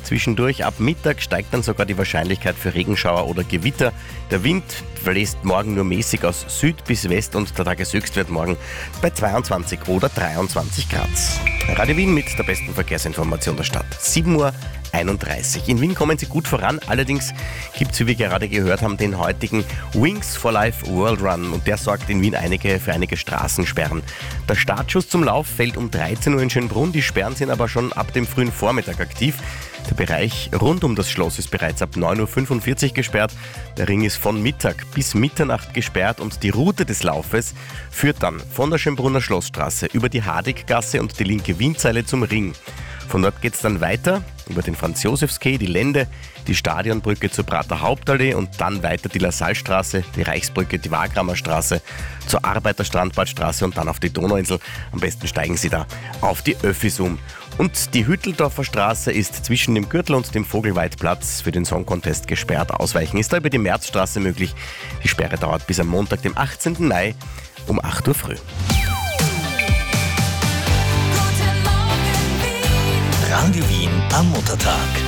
Zwischendurch ab Mittag steigt dann sogar die Wahrscheinlichkeit für Regenschauer oder Gewitter. Der Wind bläst morgen nur mäßig aus Süd bis West und der Tageshöchst wird morgen bei 22 oder 23 Grad. Radio Wien mit der besten Verkehrsinformation der Stadt. 7:31 Uhr. In Wien kommen sie gut voran, allerdings gibt es, wie wir gerade gehört haben, den heutigen Wings for Life World Run und der sorgt in Wien für einige Straßensperren. Der Startschuss zum Lauf fällt um 13 Uhr in Schönbrunn, die Sperren sind aber schon ab dem frühen Vormittag aktiv. Der Bereich rund um das Schloss ist bereits ab 9:45 Uhr gesperrt. Der Ring ist von Mittag bis Mitternacht gesperrt und die Route des Laufes führt dann von der Schönbrunner Schlossstraße über die Hadiggasse und die linke Wienzeile zum Ring. Von dort geht es dann weiter über den Franz-Josefs-Quai, die Lände, die Stadionbrücke zur Prater Hauptallee und dann weiter die Lassallestraße, die Reichsbrücke, die Wagramer Straße, zur Arbeiterstrandbadstraße und dann auf die Donauinsel. Am besten steigen Sie da auf die Öffis um. Und die Hütteldorfer Straße ist zwischen dem Gürtel und dem Vogelweidplatz für den Song Contest gesperrt. Ausweichen ist da über die Märzstraße möglich. Die Sperre dauert bis am Montag, dem 18. Mai um 8 Uhr früh. Radio Wien am Muttertag.